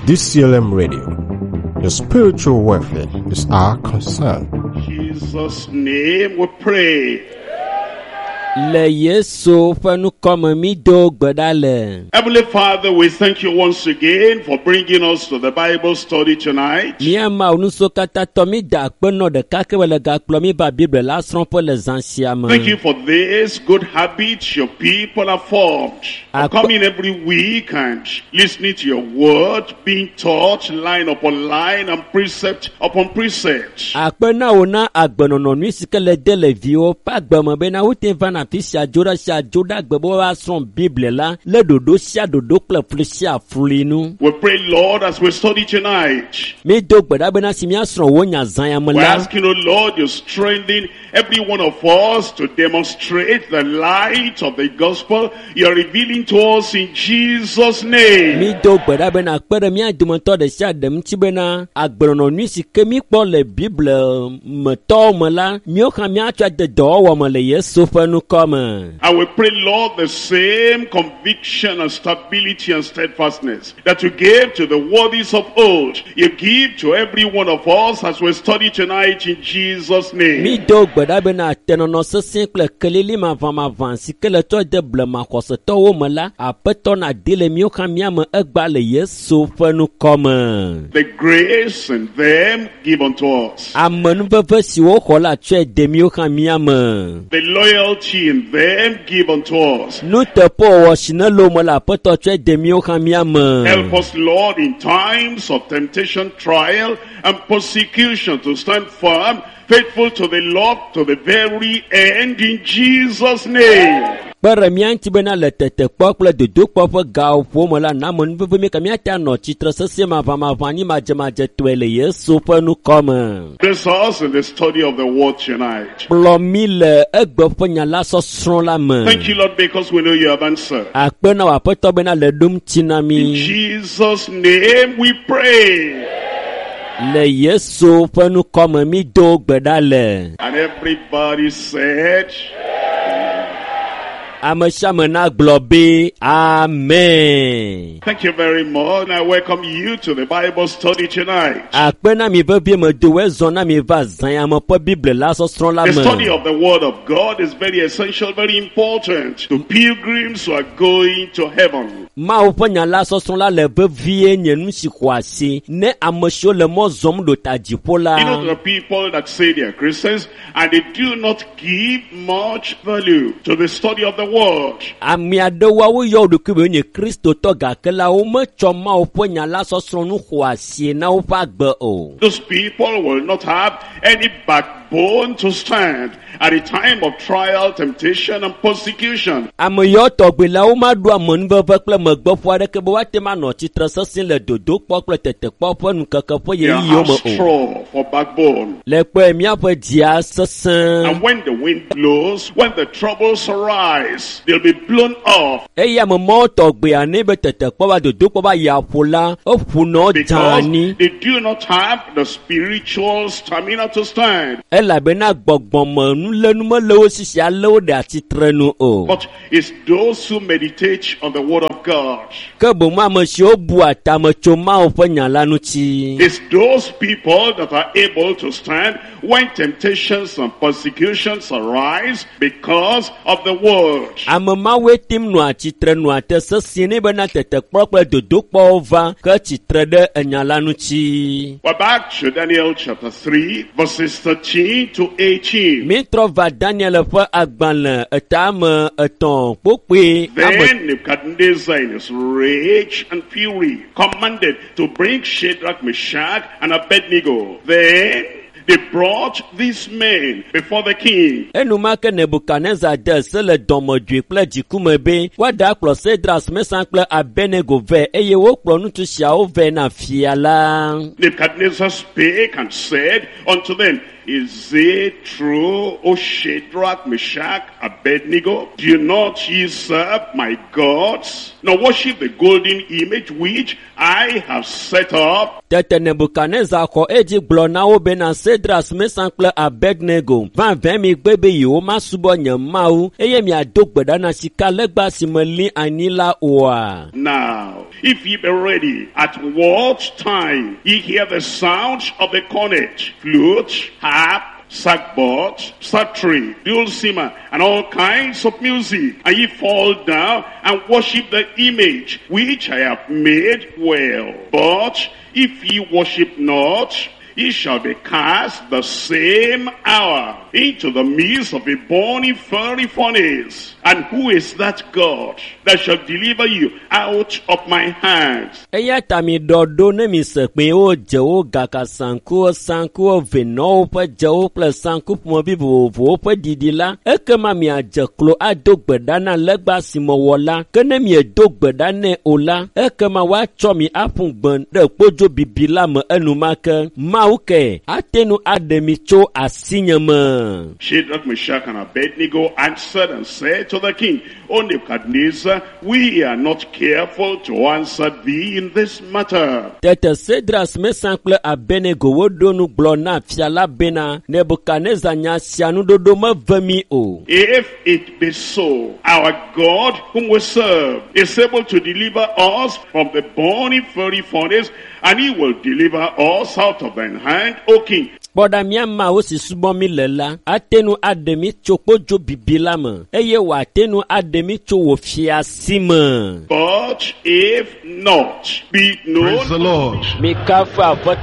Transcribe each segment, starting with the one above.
DCLM Radio. Your spiritual welfare is our concern. In Jesus' name we pray. Heavenly Father, we thank you once again for bringing us to the Bible study tonight. Thank you for this good habit your people have formed of coming every week and listening to your word, being taught line upon line and precept upon precept. We pray, Lord, as we study tonight. We're asking, oh Lord, you strengthen every one of us to demonstrate the light of the gospel you're revealing to us in Jesus' name. And we pray, Lord, the same conviction and stability and steadfastness that you gave to the worthies of old, you give to every one of us as we study tonight in Jesus' name. The grace and them give unto us. The loyalty in them give unto us. Help us, Lord, in times of temptation, trial, and persecution to stand firm, faithful to the Lord to the very end in Jesus' name. Bless us in the study of the word tonight. Thank you, Lord, because we know you have answered. In Jesus' name we pray. And everybody said, Amen. Thank you very much. I welcome you to the Bible study tonight. The study of the Word of God is very essential, very important to pilgrims who are going to heaven. You know, there are people that say they are Christians and they do not give much value to the study of the Word. Those people will not have any backbone to stand at a time of trial, temptation, and persecution. They have straw for backbone. And when the wind blows, when the troubles arise, they'll be blown off. Because they do not have the spiritual stamina to stand. But it's those who meditate on the Word of God. It's those people that are able to stand when temptations and persecutions arise because of the Word. We're back to Daniel chapter 3, verses 13 to 18. Then Nebuchadnezzar in his rage and fury commanded to bring Shadrach, Meshach, and Abednego. Then they brought these men before the king. Nebuchadnezzar spake and said unto them, Is it true, O Shadrach, Meshach, Abednego? Do not ye serve my gods, nor worship the golden image which I have set up? Tete Nebuchadnezzar ko eji gblɔ na wo bena Sedras, Mesan kple Abednego va vɛ mi gbe be yewo ma subɔ nye mawu eye miado gbe ɖa na sikalegba si me li anyi la oa. Now, if ye be ready, at what time ye hear the sound of the cornet, flute, harp, sackbut, psaltery, dulcimer, and all kinds of music, and ye fall down and worship the image which I have made, well. But if ye worship not, ye shall be cast the same hour into the midst of a burning fiery furnace. And who is that God that shall deliver you out of my hands? Eya tami dodo ne mi se pe o je o gaka sanku veno pe je o ple sanku mo bi vovo pe didi la ekema mi aje klo adogbe dana legba si mo wola kene mi edogbe dane ola ekema wa cho mi apun gbon de pojo bibila mo enumake mauke atenu ademi cho asinyama. Shadrach, Meshach, and Abednego answered and said to the king, O Nebuchadnezzar, we are not careful to answer thee in this matter. Tete Sedras, Mesan kple Abednego wodonu gblɔ na fia la bena Nebuchadnezzar nya sianu dodo me vemi o. If it be so, our God whom we serve is able to deliver us from the burning fiery furnace, and he will deliver us out of thine hand, O king. Kpɔɖa miama wo si subɔ mi le la, atenu aɖemi tso kpodzo bibi la me, eye wòatenu aɖemi tso wò fiasi me. But if not, be it known. Praise the Lord. Mi kafe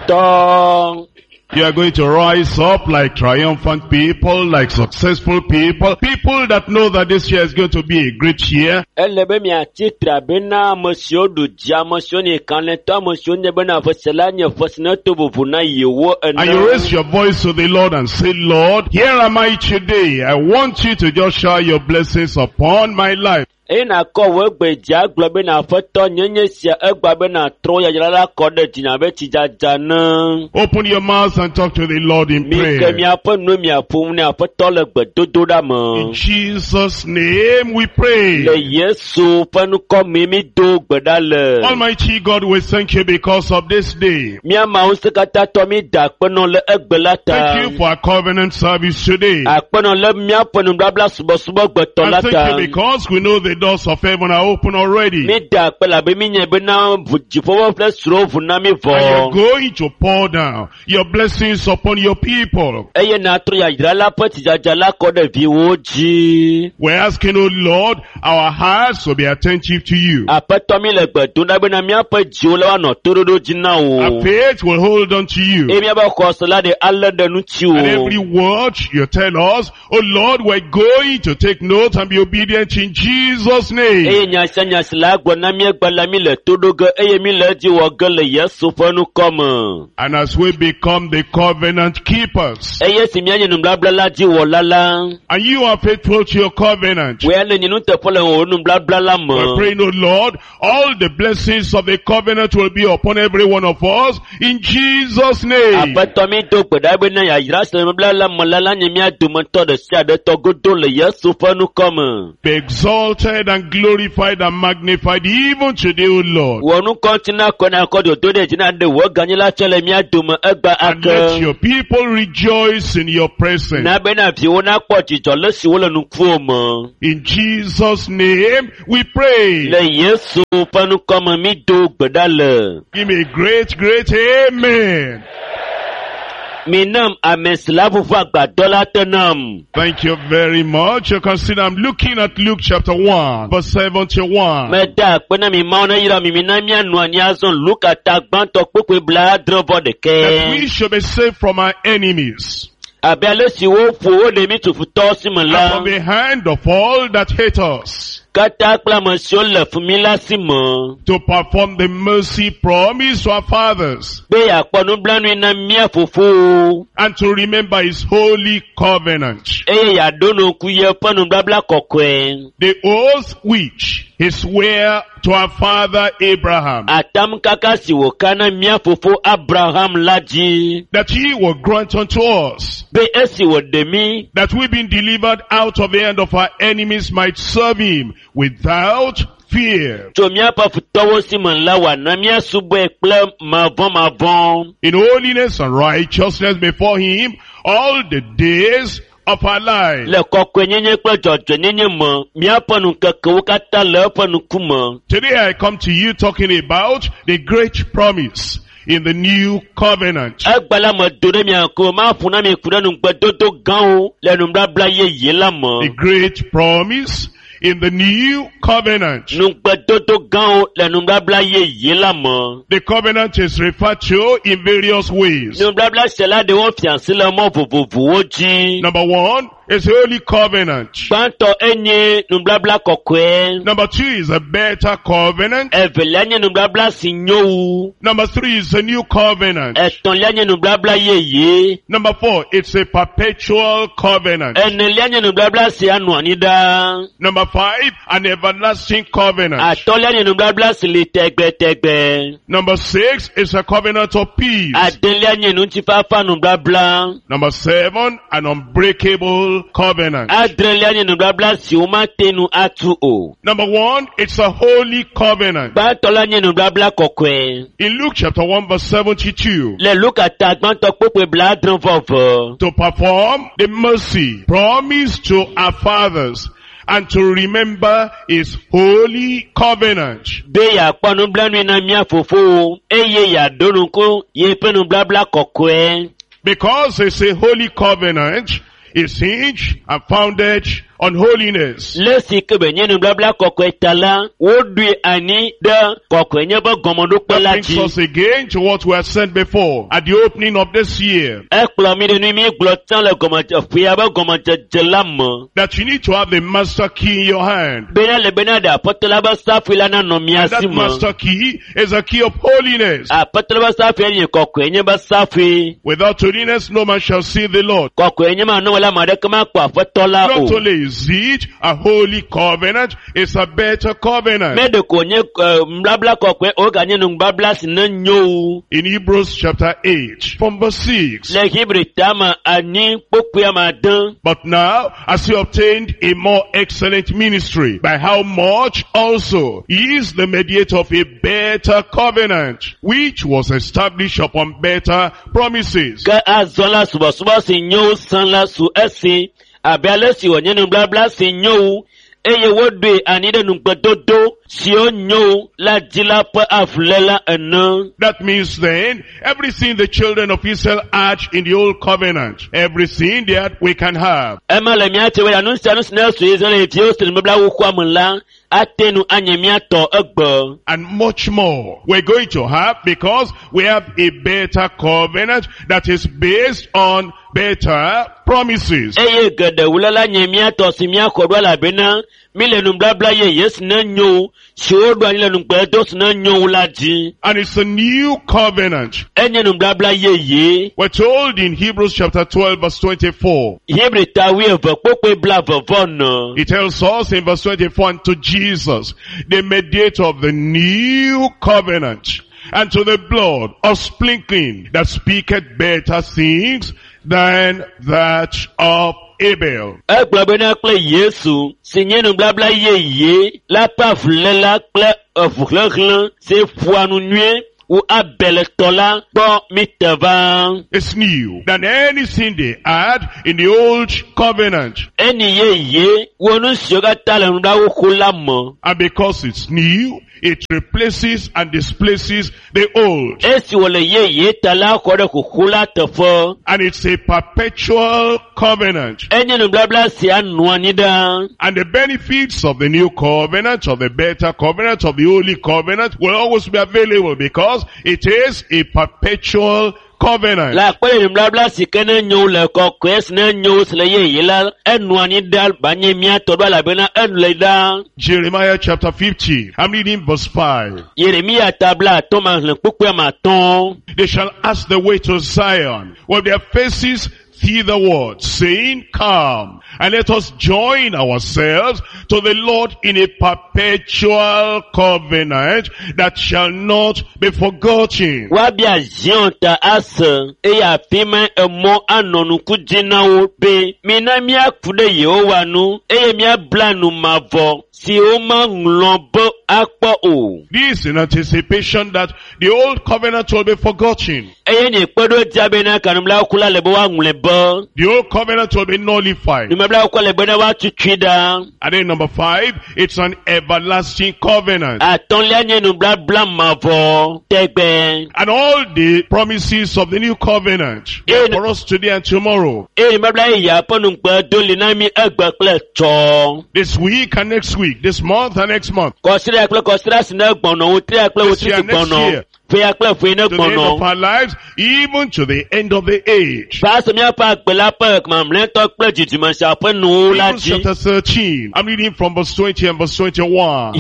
aƒetɔ. You are going to rise up like triumphant people, like successful people, people that know that this year is going to be a great year. Ele be miatsitre bena ame siwo ɖu dzi, ame siwo nye kalẽtɔ, ame siwo nye bena fesela nye fesena to vovo na yewo ene. And you raise your voice to the Lord and say, Lord, here am I today. I want you to just shower your blessings upon my life. Ena kɔ wo egbe dza gblɔ be na aƒetɔ nyenye sia egba be na trɔ yayra la kɔ ɖe dzinya be tsidzadza ne. Open your mouth and talk to the Lord in Mi ke prayer. miaƒe nu miaƒom ne aƒetɔ le gbedodoɖa In me. Jesus' name we pray. Le Yesu ƒe nukɔ me mi do gbe ɖa le. Almighty God, we thank you because of this day. Miamawo se katã tɔ mi da akpenɔ le egbe la ta. Thank you for our covenant service today. Akpenɔ le miaƒe nubabla subɔsubɔ gbetɔ la And ta. thank you because we know the doors of heaven are open already. Mi da akpe labe mi nye bena dziƒowo ƒe sro ʋu na mi And you're vɔ. going to pour down your blessings upon your people. Eye natrɔ yayra la ƒe tsidzadza la kɔ ɖe viwo dzi. We're asking, oh Lord, our hearts will be attentive to you. Aƒetɔ mi le gbe dom ɖa bena miaƒe dziwo la woanɔ toɖoɖo dzi na wo. Our faith will hold on to you. Eye miaƒe xɔse la ɖe alé ɖe ŋuti And every o. word you tell us, oh Lord, we're going to take note and be obedient in Jesus' name. Eye nyasi la gblɔ na míegbe la mi le toɖo ge eye mi le edzi wɔ ge le Yesu ƒe nukɔ me. And as we become the covenant keepers, Eye si míanye nubabla la dzi wɔla la. and you are faithful to your covenant, Wòya le nye nuteƒe le wò nubabla la we're me. praying, oh Lord, all the blessings of the covenant will be upon every one of us in Jesus' name. Aƒetɔ mi do gbe ɖa bena yayra si le nubabla la me la nye mía dometɔ ɖe sia ɖe tɔ godo le Yesu ƒe nukɔ me. Be exalted and glorified and magnified even today, O Lord. Wò nukɔ tina kɔ na kɔ do ɖe dzi na ɖe wò ganyi la tsɛ le mía dome egba And let ake. your people rejoice in your presence. Na bena viwo na kpɔ dzidzɔ le si wo le nukuwo me. In Jesus' name we pray. Le Yesu ƒe nukɔ me mi do gbe ɖa le. Give me a great, great amen. Mi nam ame si la ƒuƒu agbadɔ la te nam. Thank you very much. You can see I'm looking at Luke chapter 1, verse 71. Meda akpe na mi mawo na yra mi na mianɔ anyi azɔ Luka ta gbãtɔ kpekpe bla adre vɔ That ɖeke. we should be saved from our enemies Abe ale si wo ƒo wo ɖe mi tu futɔ si me and la. from the hand of all that hate us, Katã kple ame siwo le fu mi la si me. to perform the mercy promised to our fathers, Be yeakpɔ nublanui na mía fofowo. and to remember his holy covenant, Eye yeaɖo ŋku yeƒe nubabla kɔkɔe. the oath which He swore to our father Abraham Atam kaka si wokana mia fofo Abraham laji. that he will grant unto us Be esi wodemi. that we being delivered out of the hand of our enemies might serve him without fear. To mia pa futowo si manlawa na mia subo ekple mavon. In holiness and righteousness before him all the days of our life. Le kokwe nyenye kple jojo nyenye mo. Mia pa nu keke wukata le pa nu kuma. Today I come to you talking about the great promise in the new covenant. Egbala mo dore mi anko ma funa mi kure nu gbe dodo gan o. Le nu blabla ye la mo. The great promise in the new covenant. Nu gbe dodo gan o. Le nu blabla ye la mo. The covenant is referred to in various ways. Nu blabla sela de won fiancé le mo vovovo oji. Number one is the Holy Covenant. Gbanto enye nu blabla kokwe. Number two is a better covenant. Evelenye nu blabla sinyo. Number three is a new covenant. Etonlenye nu blabla ye. Number four, it's a perpetual covenant. Enelenye nu blabla si anu anida. Number five, an everlasting covenant. Atollenye nu blabla si li tegbe. Number six is a covenant of peace. Adelenye nu tifafa nu blabla. Number seven, an unbreakable covenant. Adrelenye nu blabla si umate nu atu o. Number one, it's a holy covenant. Gbantolenye nu blabla kokwe. In Luke chapter 1 verse 72, Le lukata gbanto pope bladron vovo. to perform the mercy promised to our fathers and to remember his holy covenant. Be ya panu blanu na mia fofo. Eye ya donunko ye penu blabla kokwe. Because it's a holy covenant, it's hinged and founded on holiness. Lesi kebe nye nu blabla kokwe tala. Wodwe ani de kokwe nye ba gomodo That brings pelaji. us again to what we have said before at the opening of this year. Ekplo mi de nu mi glotan le gomodo fuya ba gomodo jelam. That you need to have the master key in your hand. Bena le bena da apotola ba safu la na no And that miasima. master key is a key of holiness. Apotola ba safu nye kokwe nye ba safu. Without holiness, no man shall see the Lord. Kokwe nye ma no wala ma de kama kwa apotola Not o. only is it a holy covenant, it's a better covenant. Mede konye mblabla kokwe oga nye nu blabla sinenyo. In Hebrews chapter 8, from verse 6. Le hibre tama ani pokwe ma dan. But now, as he obtained a more excellent ministry, by how much also he is the mediator of a better covenant, which was established upon better promises. Ka azola suba sinyo san la su esi. Abiale si onye nu blabla sinyo. Eye wodwe anide nu gbedodo. Si onyo la jila pa aflela ene. That means then, everything the children of Israel had in the old covenant, everything that we can have. Ema le miate we anunsi na su Israel eti o sele mbla wukwa mla. Atenu anye miato egbe. And much more we're going to have because we have a better covenant that is based on better promises. Eye gede wulala nye miato si miakodwa la bena. Mile nu blabla ye yes na nyo. Si odwa nile nu gbedos na nyo ulaji. And it's a new covenant. Enye nu blabla ye. We're told in Hebrews chapter 12 verse 24. Hebre tawi eve pokwe bla vevon. It tells us in verse 24, and to Jesus, the mediator of the new covenant, and to the blood of sprinkling that speaketh better things than that of Abel. Egbe na kle Yesu. Sinye nu blabla ye. La pa flela kle fukle se fuanu nue. Ou Abel tola bon mitevan. It's new than anything they had in the old covenant. Eni ye wonu syoga tala nda ukula mo. And because it's new, it replaces and displaces the old. Esi wole ye tala kode kukula tefo. And it's a perpetual covenant. Enye nu blabla si anuanida. And the benefits of the new covenant, of the better covenant, of the holy covenant will always be available because it is a perpetual covenant. La kwele nu blabla si kene nyo le kokwes ne nyo sile ye la enuanida banye miato dwa la bena enuleda. Jeremiah chapter 50. I'm reading verse 5. Yeremia tabla toma le kukwe maton. They shall ask the way to Zion with their faces thitherward, saying, Come, and let us join ourselves to the Lord in a perpetual covenant that shall not be forgotten. Wabia jonta asa eya pima emo anonu kujinawo be minamia kude yowanu eye mia blanu mavo si oma nglobo akpo o. This in anticipation that the old covenant will be forgotten. Eye ni pedo jabena kanumla kula lebo wa ngulebo. The old covenant will be nullified. Numabla kula lebo na wa tuchida. And then number 5, it's an everlasting covenant. Atonlia nye numabla bla mavo tegbe. And all the promises of the new covenant for us today and tomorrow. This week and next week, this month and next month. This year, next year. To the end of our lives, even to the end of the age. Hebrews chapter 13. I'm reading from verse 20 and verse 21.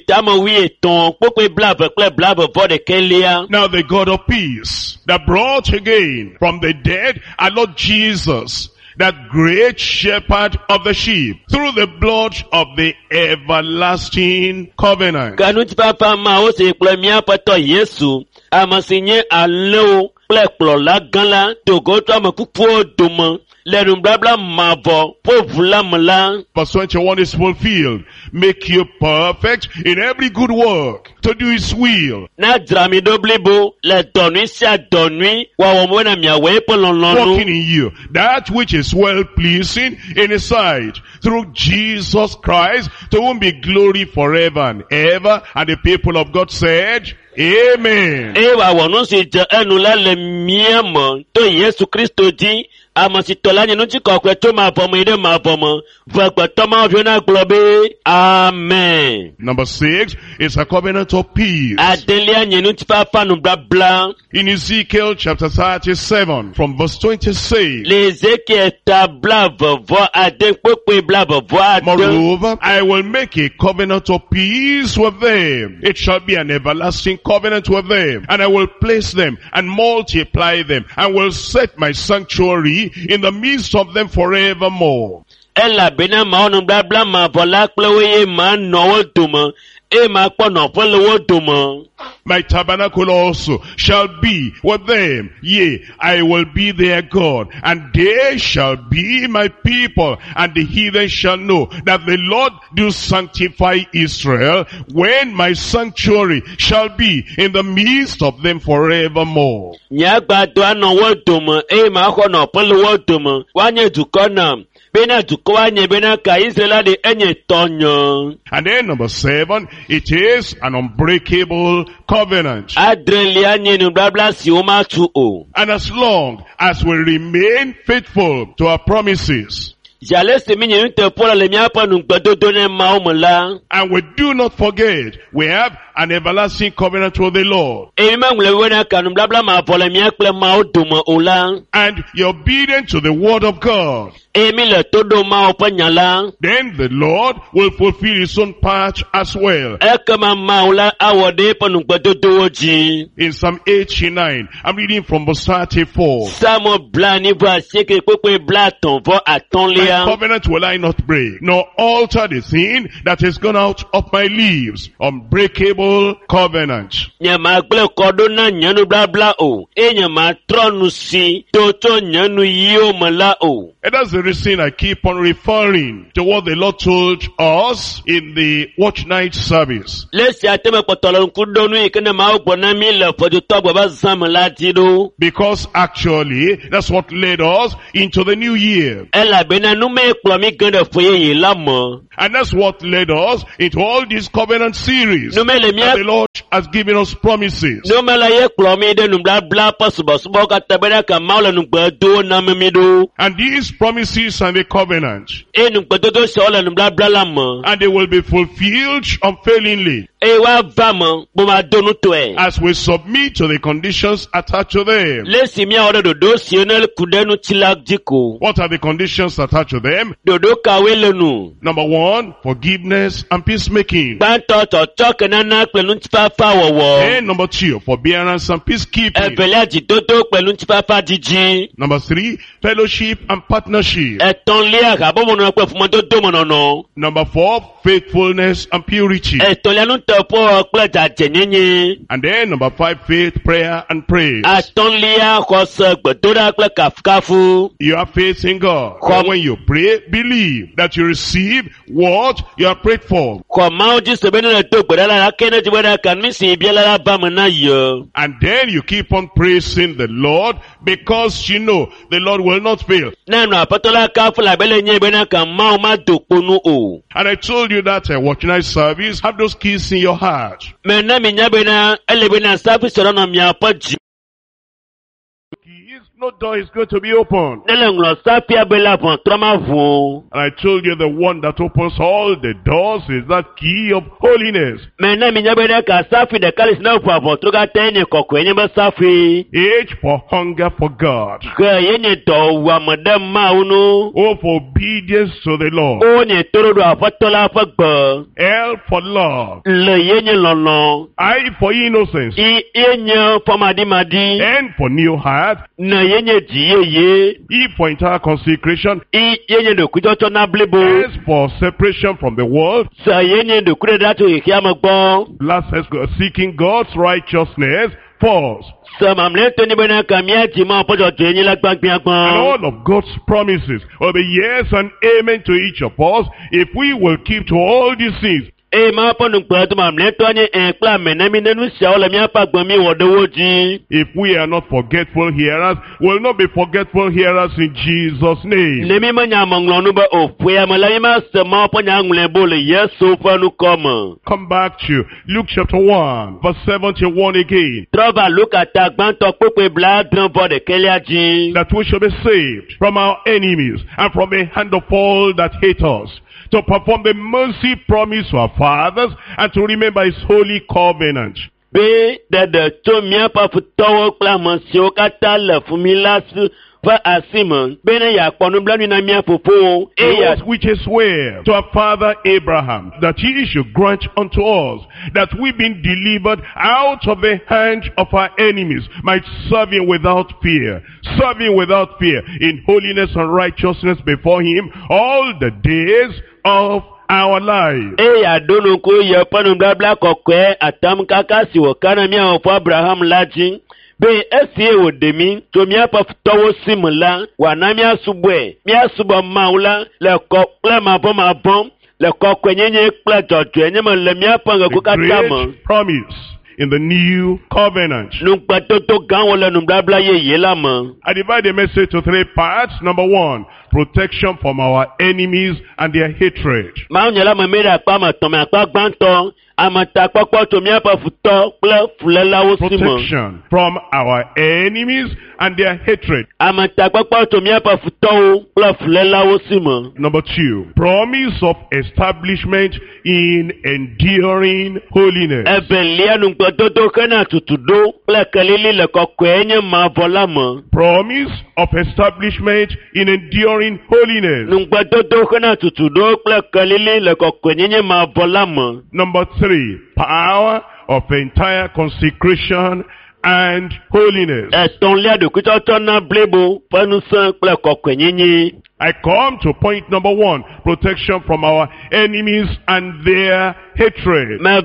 Now the God of peace, that brought again from the dead our Lord Jesus, that great shepherd of the sheep, through the blood of the everlasting covenant. Verse 21 is fulfilled. Make you perfect in every good work, to do his will. Working in you that which is well pleasing in his sight, through Jesus Christ, to whom be glory forever and ever. And the people of God said, Amen. Amen. Number 6 is a covenant of peace. In Ezekiel chapter 37 from verse 26. Moreover, I will make a covenant of peace with them. It shall be an everlasting covenant with them. And I will place them and multiply them, and will set my sanctuary in the midst of them forevermore. My tabernacle also shall be with them. Yea, I will be their God, and they shall be my people. And the heathen shall know that the Lord do sanctify Israel, when my sanctuary shall be in the midst of them forevermore. And then number 7, it is an unbreakable covenant. And as long as we remain faithful to our promises, and we do not forget, we have an everlasting covenant with the Lord. And you're obedient to the word of God. Then the Lord will fulfill his own part as well. In Psalm 89, I'm reading from verse 34. My covenant will I not break, nor alter the thing that is gone out of my lips. Unbreakable covenant. And that's the reason I keep on referring to what the Lord told us in the watch night service. Because actually, that's what led us into the new year. And that's what led us into all these covenant series. And the Lord has given us promises. And these promises promises and the covenant. And they will be fulfilled unfailingly as we submit to the conditions attached to them. What are the conditions attached to them? Number 1, forgiveness and peacemaking. And number 2, forbearance and peacekeeping. Number 3, fellowship and partnership. Number 4, faithfulness and purity. And then number 5, faith, prayer and praise. You have faith in God. And when you pray, believe that you receive what you have prayed for. And then you keep on praising the Lord because you know the Lord will not fail. And I told you that watch night service, have those keys in your heart. No door is going to be open. And I told you the one that opens all the doors is that key of holiness. H for hunger for God. O for obedience to the Lord. L for love. I for innocence. N for new heart. E for entire consecration. S for separation from the world. Last S, seeking God's righteousness. False. And all of God's promises will be yes and amen to each of us if we will keep to all these things. If we are not forgetful hearers, we'll not be forgetful hearers in Jesus' name. Come back to Luke chapter 1, verse 71 again. That we shall be saved from our enemies and from the hand of all that hate us, to perform the mercy promise to our fathers, and to remember his holy covenant. Those which is swear to our father Abraham, that he should grant unto us, that we being delivered out of the hand of our enemies, might serve him without fear, in holiness and righteousness before him all the days of our life. The great promise in the new covenant. I divide the message to 3 parts. Number 1, protection from our enemies and their hatred. Protection from our enemies and their hatred. Number 2, promise of establishment in enduring holiness. Promise of establishment in enduring holiness. Number 3, power of entire consecration and holiness. I come to point number 1, protection from our enemies and their hatred. I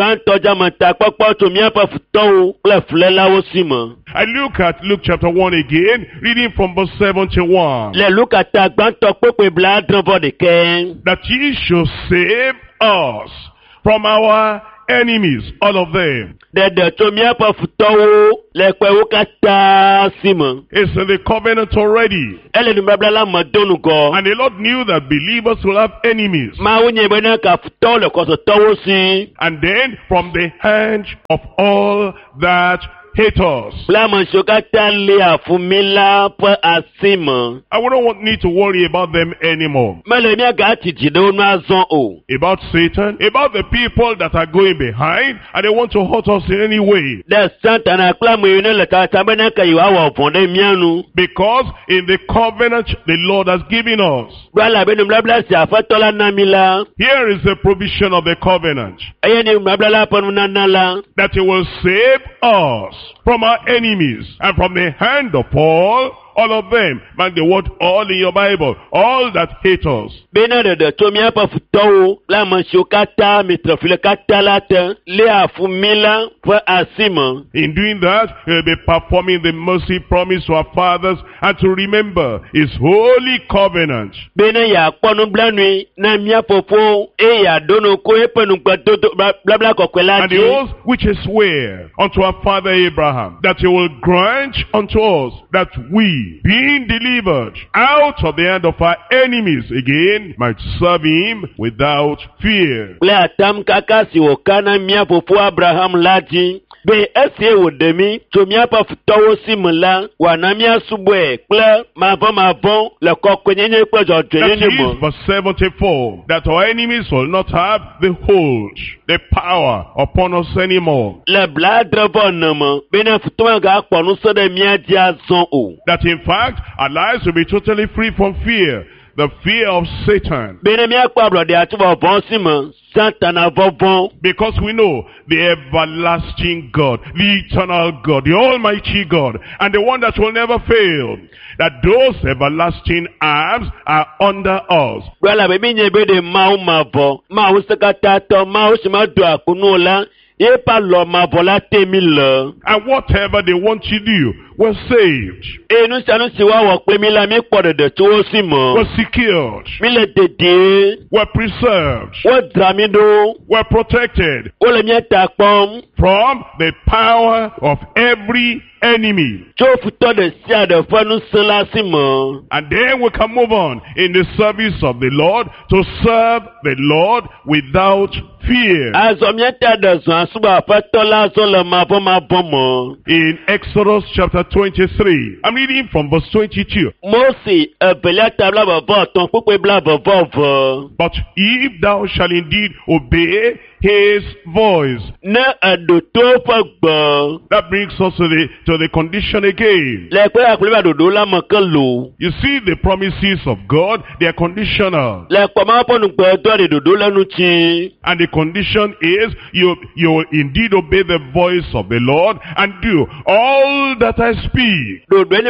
look at Luke chapter 1 again, reading from verse 71. That ye should save us from our enemies, all of them. It's in the covenant already. And the Lord knew that believers will have enemies. And then from the hand of all that hate us. I wouldn't need to worry about them anymore. About Satan, about the people that are going behind and they want to hurt us in any way. Because in the covenant the Lord has given us, here is the provision of the covenant, that He will save us from our enemies and from the hand of all of them. Mark the word all in your Bible. All that hate us. In doing that, He'll be performing the mercy promise to our fathers and to remember His holy covenant. And the oath which is swear unto our father Abraham, that He will grant unto us that we, being delivered out of the hand of our enemies again, might serve Him without fear. Be ese wodemi tomia pa futowo simula wanamia subwe kle mavon le kokwenyenye kwa jodwenye mo. Verse 74, that our enemies will not have the hold, the power upon us anymore. Le bladre bonnement bena futowa ga ponu so de mia dia zon o. That in fact our lives will be totally free from fear. The fear of Satan. Because we know the everlasting God, the eternal God, the almighty God, and the one that will never fail, that those everlasting arms are under us. And whatever they want to do, we're saved. We're secured. We're preserved. We're protected from the power of every enemy. And then we can move on in the service of the Lord to serve the Lord without fear. In Exodus chapter 23, I'm reading from verse 22. But if thou shalt indeed obey His voice. That brings us to the condition again. You see, the promises of God, they are conditional. And the condition is, you will indeed obey the voice of the Lord and do all that I speak.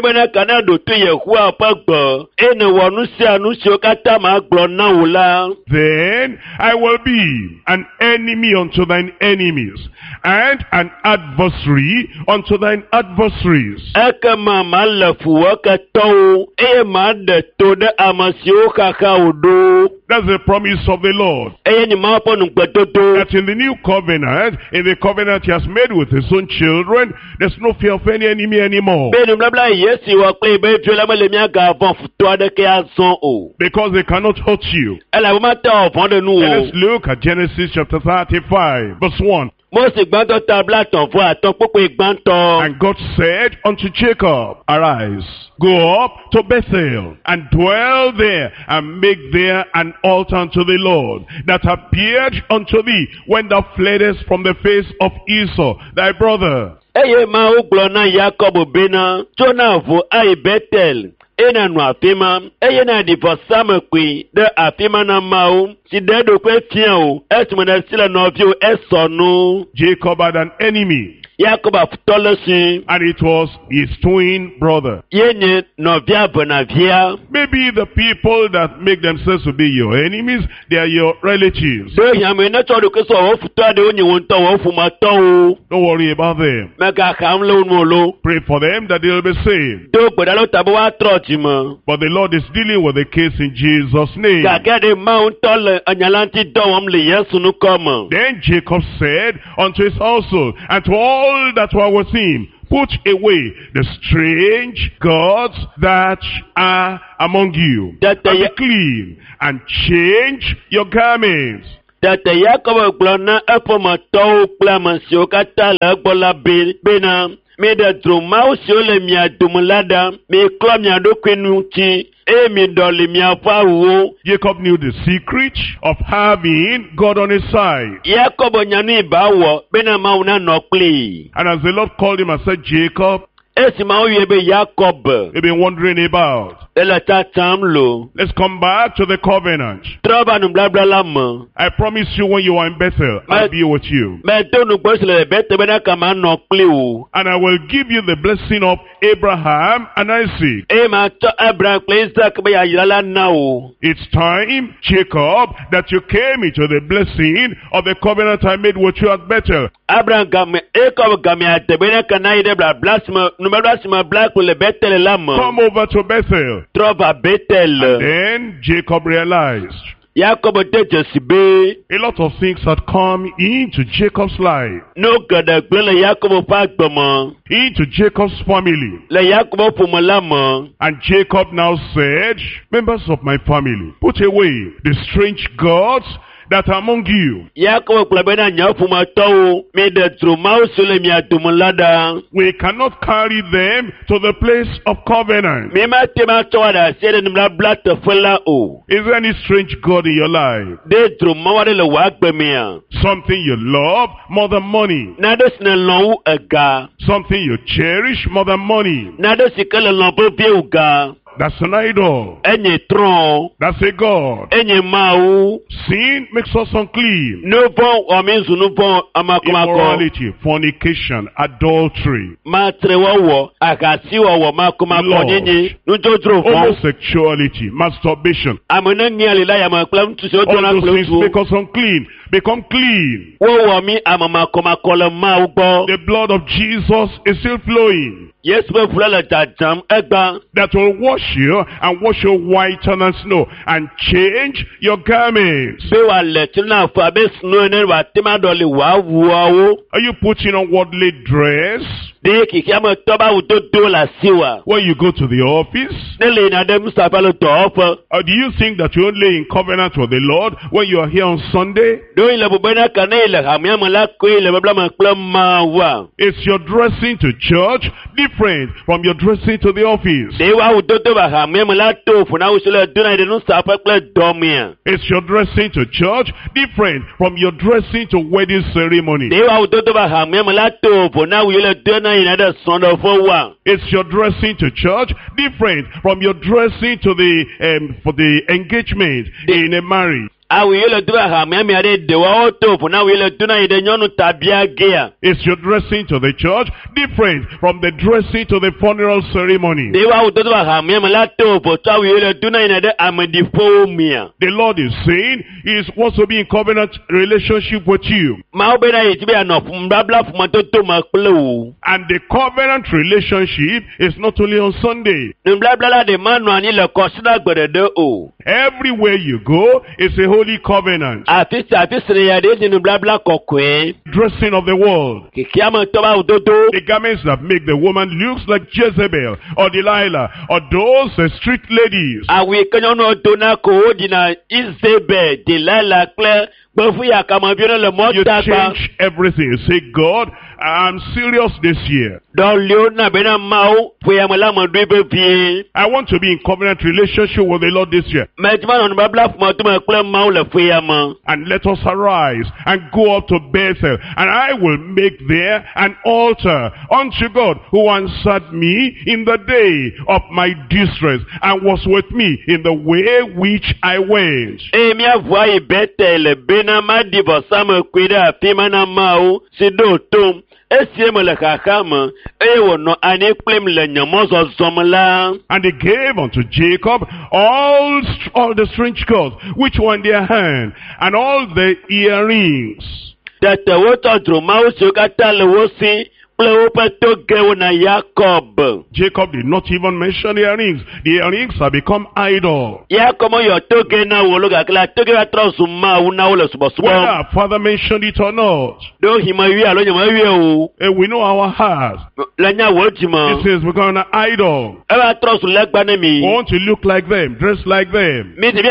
Then I will be an enemy unto thine enemies, and an adversary unto thine adversaries. That's the promise of the Lord. That in the new covenant, in the covenant He has made with His own children, there's no fear of any enemy anymore. Because they cannot hurt you. And let's look at Genesis chapter 35, verse 1. And God said unto Jacob, arise, go up to Bethel, and dwell there, and make there an altar unto the Lord, that appeared unto thee when thou fleddest from the face of Esau thy brother. Enanu afima, na divorce kwi de afima na mau, si dedo kwe fian o, esmana sila novio esonu. Jacob had an enemy. Jacob afutolesi, and it was his twin brother. Yenye novia bonavia. Maybe the people that make themselves to be your enemies, they are your relatives. Don't worry about them. Pray for them that they will be saved. But the Lord is dealing with the case in Jesus' name. Then Jacob said unto his household and to all that were with him, put away the strange gods that are among you, and be clean, and change your garments. Me de dromau si ole mia dumulada. Me klo mia do kwenuti. Mi doli mia fawo. Jacob knew the secret of having God on his side. Jacob nyanu bawo. Bena mauna nokli. And as the Lord called him and said, Jacob, Jacob. you've been wondering about. Let's come back to the covenant. I promise you when you are in Bethel, I'll be with you. And I will give you the blessing of Abraham and Isaac. It's time, Jacob, that you came into the blessing of the covenant I made with you at Bethel. Come over to Bethel. And then Jacob realized a lot of things had come into Jacob's life, into Jacob's family. And Jacob now said, members of my family, put away the strange gods that are among you. We cannot carry them to the place of covenant. Is there any strange God in your life? Something you love more than money. Something you cherish more than money. That's an idol. That's a god. Sin makes us unclean. Immorality, fornication, adultery, lust, homosexuality, masturbation. All those things make us unclean. Become clean. The blood of Jesus is still flowing. That will wash you and wash you whiter than snow and change your garments. Are you putting on worldly dress when you go to the office? Or do you think that you're only in covenant with the Lord when you are here on Sunday? Is your dressing to church different from your dressing to the office? Is your dressing to church different from your dressing to wedding ceremony? Is your dressing to church different from your dressing to the for the engagement in a marriage? Is your dressing to the church different from the dressing to the funeral ceremony? The Lord is saying He wants to be in covenant relationship with you. And the covenant relationship is not only on Sunday. Everywhere you go is a holy covenant. Dressing of the world. The garments that make the woman look like Jezebel or Delilah or those street ladies. You change everything. You say, God, I'm serious this year. I want to be in covenant relationship with the Lord this year. And let us arise and go up to Bethel, and I will make there an altar unto God, who answered me in the day of my distress and was with me in the way which I went. And he gave unto Jacob all the strange gods which were in their hand, and all the earrings. Jacob did not even mention the earrings. The earrings have become idol. Whether our father mentioned it or not, we know our heart. It says we're going to idol. We want to look like them, dress like them, paint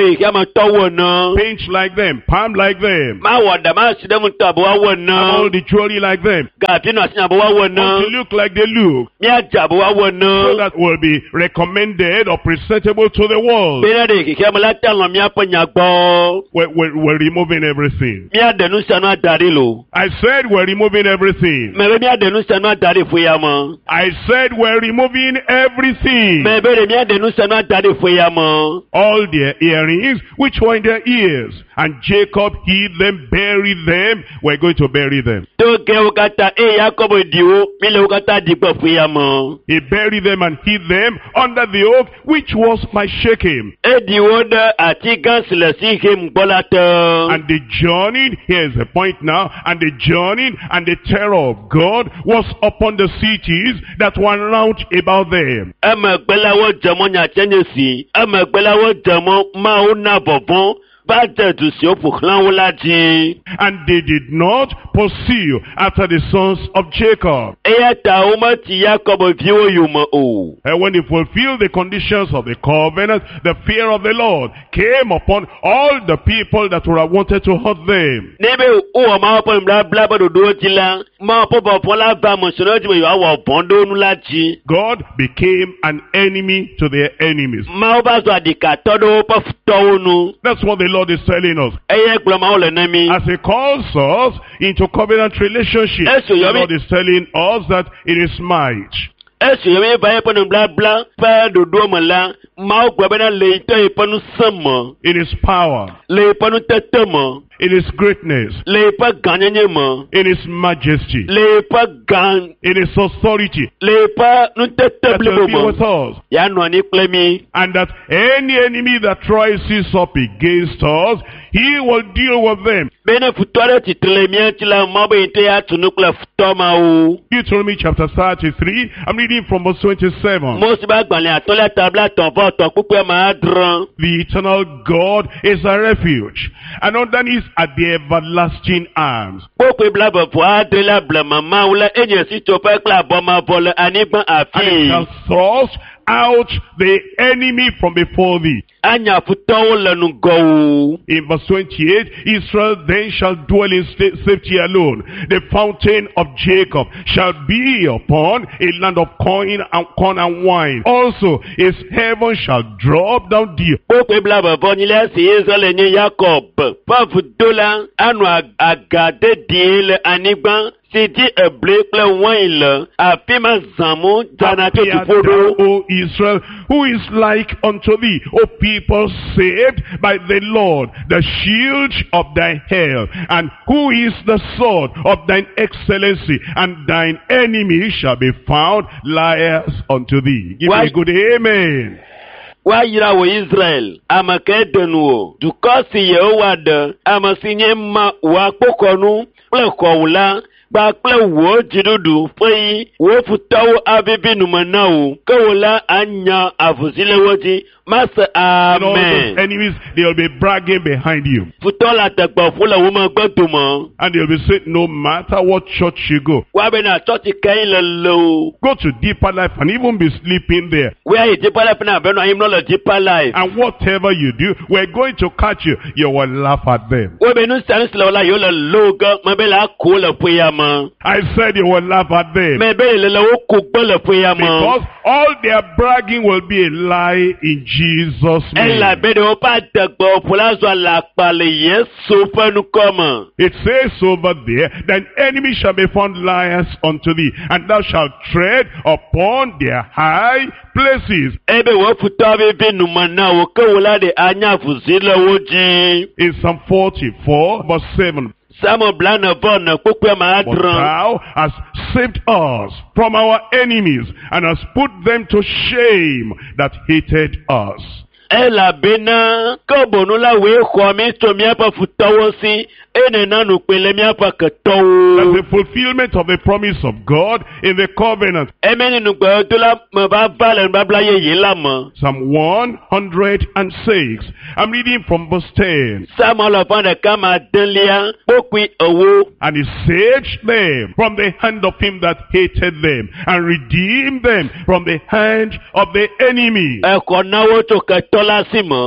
like them, palm like them, all the jewelry like them. to look like they look, so that will be recommended or presentable to the world. We're removing everything. I said we're removing everything. I said we're removing everything. All their earrings, which were in their ears. And Jacob hid them, buried them. We're going to bury them. He buried them and hid them under the oak, which was by Shechem. And they journeyed, here's the point now, and they journeyed, and the terror of God was upon the cities that were round about them. And they did not pursue after the sons of Jacob. And when they fulfilled the conditions of the covenant, the fear of the Lord came upon all the people that would have wanted to hurt them. God became an enemy to their enemies. That's what the Lord is telling us. As He calls us into covenant relationship, the Lord is telling us that it is might. It is power. In His greatness, in His majesty, in His authority, that will be with us. And that any enemy that rises up against us, He will deal with them. Deuteronomy chapter 33, I'm reading from verse 27. The eternal God is a refuge, and underneath are the everlasting arms. And it shall thrust out the enemy from before thee. In verse 28, Israel then shall dwell in safety alone. The fountain of Jacob shall be upon a land of corn and wine. Also his heaven shall drop down dew. O Israel, who is like unto thee, O people saved by the Lord, the shield of thy hair, and who is the sword of thine excellency, and thine enemy shall be found liars unto thee. Give me a good amen. Wayira wo Israel amakedenu dukosi Yehowa amasinye ma wa pokonu plekowula bakple wo jidudu fei wo futawo abibinu manau kola anya avuzile woti Master, amen. And all those enemies, they'll be bragging behind you. And they'll be saying, no matter what church you go, go to Deeper Life and even be sleeping there. And whatever you do, we're going to catch you. You will laugh at them. I said you will laugh at them. Because all their bragging will be a lie in Jesus' name. It says over there, thine enemy shall be found liars unto thee, and thou shalt tread upon their high places. In Psalm 44 verse 7. But thou hast saved us from our enemies, and hast put them to shame that hated us. That's the fulfillment of the promise of God in the covenant. Psalm 106. I'm reading from verse 10. And he saved them from the hand of him that hated them, and redeemed them from the hand of the enemy.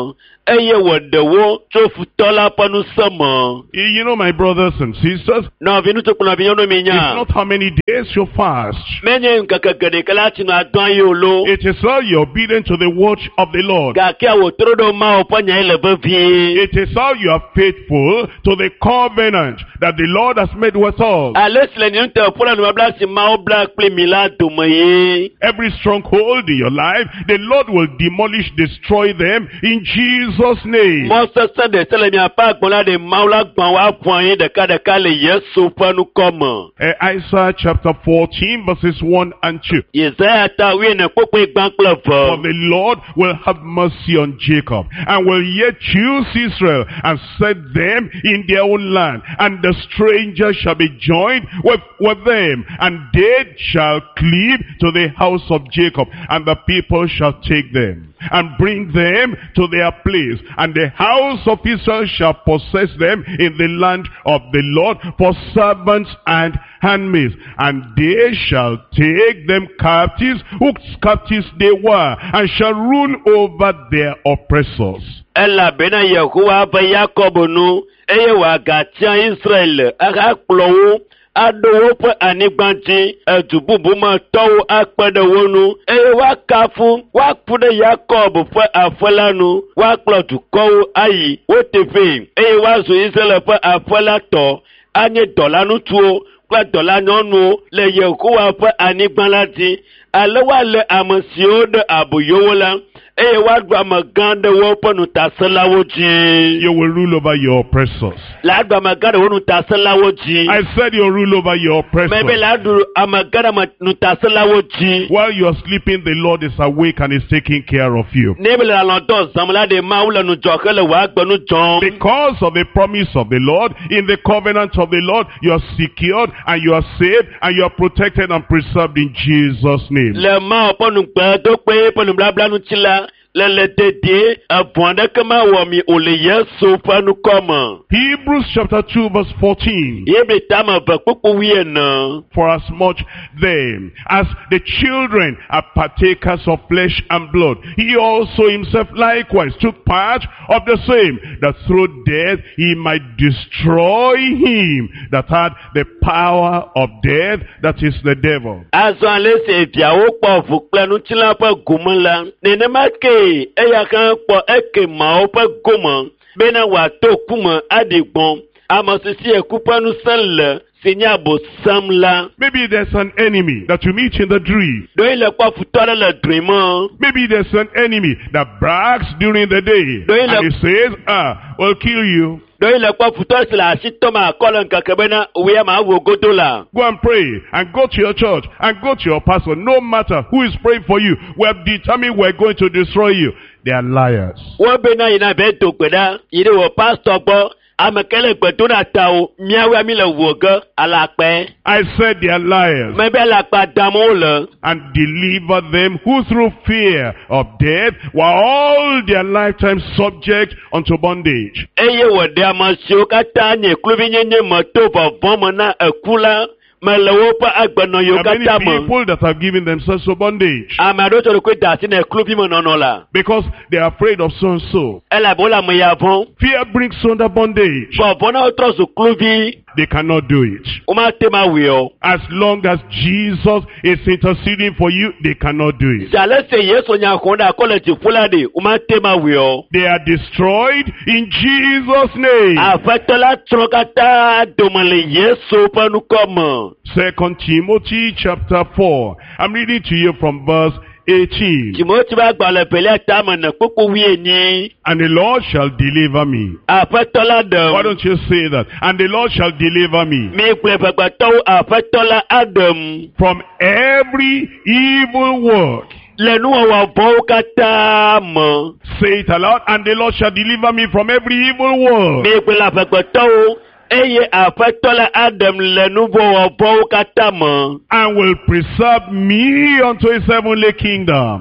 eye wòdewo tso futɔla ƒe nuseme. You know, my brothers and sisters, Nɔvi nutukplɔ nɔvi nyɔnu mi it's nya. not how many days you fast. Menye ŋkeke geɖe ke la tsi nɔ adɔn ye o lo. It is how you're obedient to the word of the Lord. Gake wòtro ɖe Mawu ƒe nya ye le vevie. It is how you are faithful to the covenant that the Lord has made with us. Ale si le ni ŋutɔ ƒo le nubabla si Mawu bla kpli mi la dome ye. Every stronghold in your life, the Lord will demolish, destroy them in Jesus' name. Mɔ sesẽ ɖe se le miaƒe agbɔ la ɖe Mawu la gbã wa ʋua ye ɖekaɖeka le Yesu ƒe nukɔme. Isaiah chapter 14 verses 1 and 2. Yesaya ta wuiene kpokpe gbã kple For eve. the Lord will have mercy on Jacob, and will yet choose Israel, and set them in their own land. And the stranger shall be joined with them, and they shall cleave to the house of Jacob, and the people shall take them, and bring them to their place. And the house of Israel shall possess them in the land of the Lord for servants and handmaids. And they shall take them captives, whose captives they were, and shall rule over their oppressors. Elabena Yehowa ƒe Yakob nu, eye wòagatia Israel akakplɔ wo aɖo woƒe anyigba dzi, edu bubu me tɔwo akpe ɖe wo nu, eye woakafu woaku ɖe Yakob ƒe aƒe la nu, woakplɔ dukɔwo ayi wo teƒee, eye woazu Israel ƒe aƒe la tɔ, anye dɔlaŋutsuwo kple dɔlanyɔnuwo le Yehowa ƒe anyigba la dzi. Ale woalé ame siwo ɖe aboyowo la, eye woaɖu amegã ɖe woƒe nutasẽlawo dzi. You will rule over your oppressors. Le aɖu amegã ɖe wo nutasẽlawo dzi. I said you'll rule over your Mebe oppressors. le aɖu amegã ɖe nutasẽlawo dzi. While you are sleeping, the Lord is awake and is taking care of you. Ne be le alɔdɔ zãm la ɖe Mawu le nudzɔxe le wò agbe nu dzɔm. Because of the promise of the Lord, in the covenant of the Lord, you are secured and you are saved and you are protected and preserved in Jesus' name. Le Mawu ƒe nugbeɖokpe ƒe nublablanu la, le dedie, avɔ aɖeke mawɔ mi o le Yesu ƒe nukɔme. Hebrews chapter 2 verse 14. Hebrew tame ve kpukpu wuiene. For as much then as the children are partakers of flesh and blood, he also himself likewise took part of the same, that through death he might destroy him that had the power of death, that is the devil. Azɔ ale si eviawo kpɔ ʋu kple ŋutilã ƒe gome la, nenema ke eya hã kpɔ eke mawo ƒe gome, bena wòato ku me aɖi gbɔ̃, ame si si eku ƒe ŋusẽ le, si nye Abosam la. Maybe there's an enemy that you meet in the dream. Ɖoyi le kpɔ futɔ aɖe le dri me. Maybe there's an enemy that brags during the day and he says, we'll kill you. Ɖoyi le kpɔ futɔ si le asi tɔme akɔ le ŋkeke bena woe ma wo godo la. Go and pray and go to your church and go to your pastor. No matter who is praying for you, we have determined we're going to destroy you. They are liars. Wo bena yina be do gbe ɖa, yi ɖe wò pastor gbɔ. Ame ke le gbe do ɖa tawo, míawoe mi le wo ge alakpɛ. I said they are liars. Mebe alakpa dam wo le. And deliver them who through fear of death were all their lifetime subject unto bondage. Eye wòɖe ame siwo katã nye kluvinyenye me to vɔvɔ me na eku la, me le woƒe agbenɔyiwo There are katã many me. people that have given themselves to bondage Ame aɖewo tsɔ ɖokoe da asi ne kluvi me nɔnɔ la. because they are afraid of so and so. Elabe wole ame ya vɔm. Fear brings under bondage. Vɔvɔ na wotrɔ zu kluvi, They cannot do it. womate ma wui o. As long as Jesus is interceding for you, they cannot do it. Si ale si Yesu nya xɔ ɖe akɔ le dziƒo la ɖe, womate ma wui o. They are destroyed in Jesus' name. Aƒetɔ la trɔ katã dome le Yesu ƒe nukɔme. 2 Timothy chapter 4. I'm reading to you from verse 18. Timothy ƒe agbalẽ ƒelia tame ne kpukpu 18. And the Lord shall deliver me. Aƒetɔ la Why ɖem. don't you say that? And the Lord shall deliver me Mi kple ʋegbetɔwo aƒetɔ la aɖem. from every evil work. Le nuwɔwɔ vɔwo katã me. Say it aloud. And the Lord shall deliver me from every evil work. Mi kple ʋegbetɔwo, eye aƒetɔ la aɖem le nuvɔwɔ vɔwo katã me. And will preserve me unto his heavenly kingdom.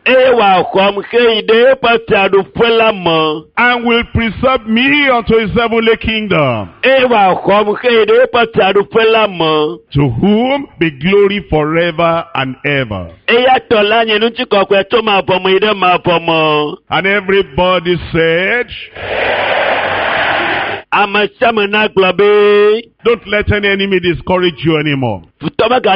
eye wà xɔm xe yi ɖe eƒe fiaɖuƒe la me. and will preserve me unto his heavenly kingdom. Eye wà xɔm xe yi ɖe eƒe fiaɖuƒe la me. To whom be glory forever and ever. Eya tɔ la nye ŋutikɔkɔe tso mavɔ me yi ɖe mavɔ me. And everybody said, Ame sia ame na gblɔ be. don't let any enemy discourage you anymore. Futɔ mega